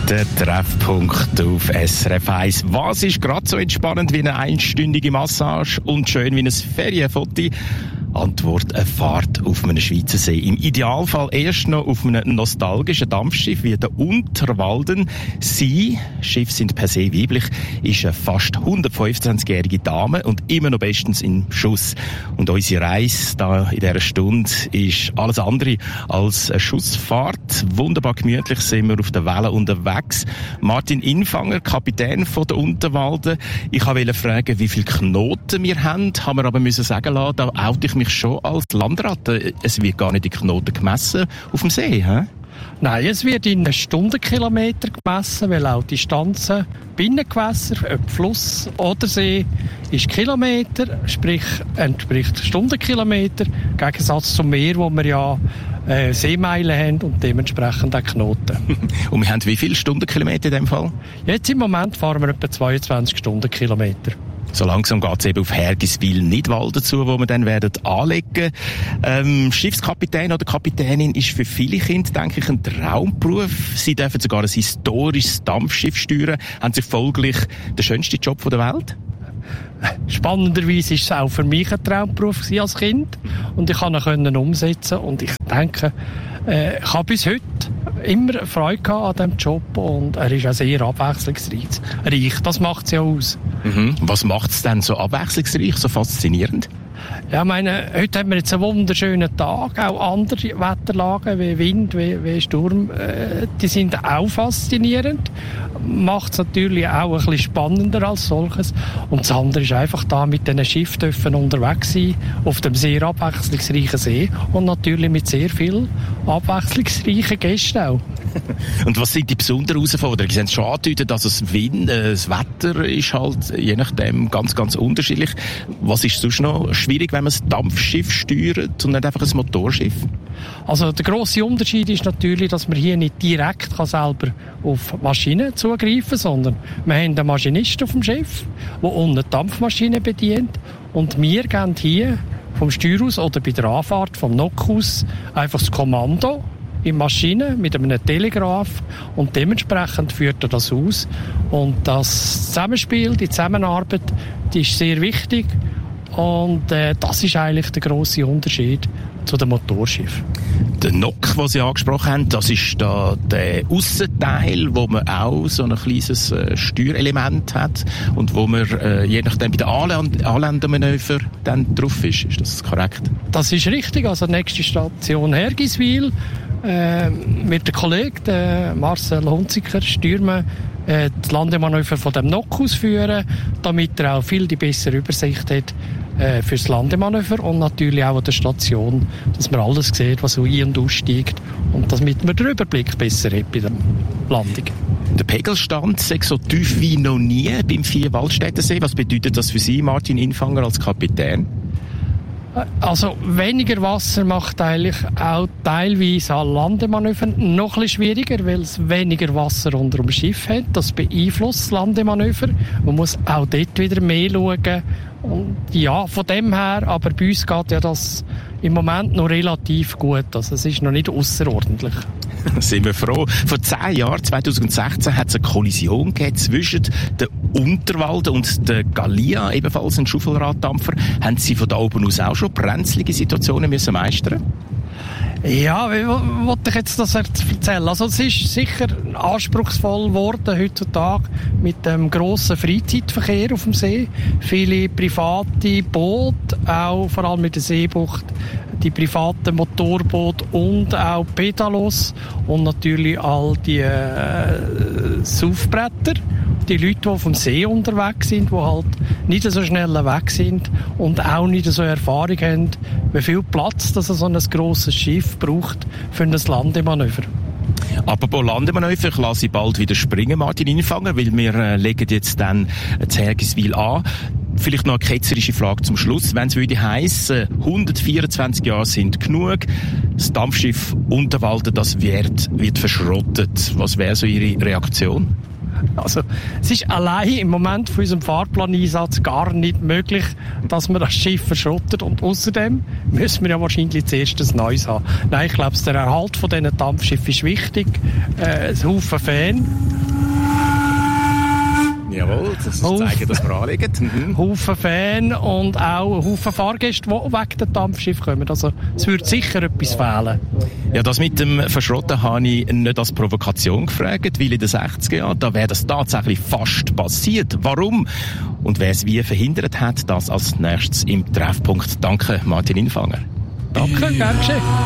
Der Treffpunkt auf SRF 1. Was ist gerade so entspannend wie eine einstündige Massage und schön wie ein Ferienfoto? Antwort: eine Fahrt auf einem Schweizer See. Im Idealfall erst noch auf einem nostalgischen Dampfschiff wie der Unterwalden. Sie, Schiffe sind per se weiblich, ist eine fast 125-jährige Dame und immer noch bestens im Schuss. Und unsere Reise da in dieser Stunde ist alles andere als eine Schussfahrt. Wunderbar gemütlich sind wir auf der Welle unterwegs. Martin Infanger, Kapitän von der Unterwalden. Ich wollte fragen, wie viele Knoten wir haben. Haben wir aber müssen sagen lassen, da oute ich mich schon als Landratte. Es wird gar nicht in Knoten gemessen auf dem See, hä? Nein, es wird in Stundenkilometer gemessen, weil auch die Distanzen Binnengewässer, ob Fluss oder See, ist Kilometer, sprich entspricht Stundenkilometer, im Gegensatz zum Meer, wo wir ja Seemeilen haben und dementsprechend auch Knoten. Und wir haben wie viele Stundenkilometer in dem Fall? Jetzt im Moment fahren wir etwa 22 Stundenkilometer. So langsam geht es eben auf Hergiswil-Nidwalden zu, wo wir dann werden anlegen. Schiffskapitän oder Kapitänin ist für viele Kinder, denke ich, ein Traumberuf. Sie dürfen sogar ein historisches Dampfschiff steuern. Haben sie folglich den schönsten Job der Welt? Spannenderweise war es auch für mich ein Traumberuf als Kind. Und ich konnte ihn umsetzen. Und ich denke, ich habe bis heute immer Freude an diesem Job und er ist auch sehr abwechslungsreich. Das macht es ja aus. Mhm. Was macht es denn so abwechslungsreich, so faszinierend? Ja, ich meine, heute haben wir jetzt einen wunderschönen Tag, auch andere Wetterlagen wie Wind, wie Sturm, die sind auch faszinierend. Macht es natürlich auch ein bisschen spannender als solches. Und das andere ist einfach da mit diesen Schiffen dürfen unterwegs sein, auf dem sehr abwechslungsreichen See und natürlich mit sehr vielen abwechslungsreichen Gästen auch. Und was sind die besonderen Herausforderungen? Sie haben es schon angedeutet, dass das Wetter ist halt je nachdem ganz, ganz unterschiedlich. Was ist sonst noch schwierig, wenn man ein Dampfschiff steuert und nicht einfach ein Motorschiff? Also der grosse Unterschied ist natürlich, dass man hier nicht direkt selber auf Maschinen zugreifen kann, sondern wir haben einen Maschinist auf dem Schiff, der unten die Dampfmaschine bedient und wir geben hier vom Steuer aus oder bei der Anfahrt vom Nock aus einfach das Kommando in Maschine mit einem Telegraph und dementsprechend führt er das aus. Und das Zusammenspiel, die Zusammenarbeit, die ist sehr wichtig und das ist eigentlich der grosse Unterschied zu dem Motorschiff. Der Nock, den Sie angesprochen haben, das ist da der Aussenteil, wo man auch so ein kleines Steuerelement hat und wo man je nachdem bei den Anländermanöver dann drauf ist. Ist das korrekt? Das ist richtig. Also nächste Station Hergiswil. Mit dem Kollegen Marcel Hunziker steuern das Landemanöver von dem Nock ausführen, damit er auch viel die bessere Übersicht hat fürs Landemanöver und natürlich auch an der Station, dass man alles sieht, was ein- und aussteigt und damit man den Überblick besser hat bei der Landung. Der Pegelstand ist so tief wie noch nie beim Vierwaldstättersee. Was bedeutet das für Sie, Martin Infanger, als Kapitän? Also weniger Wasser macht eigentlich auch teilweise an Landemanövern noch ein bisschen schwieriger, weil es weniger Wasser unter dem Schiff hat. Das beeinflusst das Landemanöver. Man muss auch dort wieder mehr schauen. Und ja, von dem her, aber bei uns geht ja das im Moment noch relativ gut. Also es ist noch nicht ausserordentlich. Sind wir froh. Vor 10 Jahren, 2016, hat es eine Kollision gegeben zwischen der Unterwalden und der Gallia, ebenfalls ein Schaufelraddampfer. Haben Sie von da oben aus auch schon brenzlige Situationen müssen meistern? Ja, wie wollte ich jetzt das erzählen? Also es ist sicher anspruchsvoll geworden heutzutage mit dem grossen Freizeitverkehr auf dem See. Viele private Boote, auch vor allem in der Seebucht, die privaten Motorboote und auch Pedalos und natürlich all die Saufbretter. Die Leute, die auf dem See unterwegs sind, die halt nicht so schnell weg sind und auch nicht so Erfahrung haben, wie viel Platz das so ein grosses Schiff braucht für ein Landemanöver. Apropos Landemanöver, ich lasse Sie bald wieder springen, Martin Infanger, weil wir legen jetzt dann das Hergiswil an. Vielleicht noch eine ketzerische Frage zum Schluss. Wenn es würde heissen, 124 Jahre sind genug, das Dampfschiff Unterwalden, das wird verschrottet. Was wäre so Ihre Reaktion? Also, es ist allein im Moment von unserem Fahrplaneinsatz gar nicht möglich, dass man das Schiff verschrottet. Und außerdem müssen wir ja wahrscheinlich zuerst ein neues haben. Nein, ich glaube, der Erhalt von diesen Dampfschiffen ist wichtig. Ein Haufen Fan. Jawohl, das zeigt, dass wir anliegen. Haufen Fans und auch Haufen Fahrgäste, die wegen dem Dampfschiff kommen. Also es würde sicher etwas fehlen. Ja, das mit dem Verschrotten habe ich nicht als Provokation gefragt, weil in den 60er Jahren, da wäre das tatsächlich fast passiert. Warum? Und wer es wie verhindert hat, das als nächstes im Treffpunkt. Danke, Martin Infanger. Danke, gern geschehen.